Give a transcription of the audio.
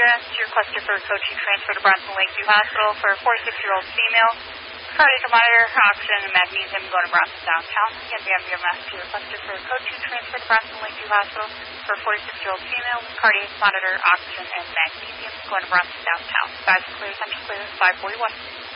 EMS to request deferred coaching transfer to Bronson Lakeview Hospital for a 46-year-old female. Cardiac monitor, oxygen, and magnesium going to Bronson downtown. Again, we have EMS to request deferred coaching transfer to Bronson Lakeview Hospital for a 46-year-old female. Cardiac monitor, oxygen, and magnesium going to Bronson downtown. Guys, clear, attention clear, 541.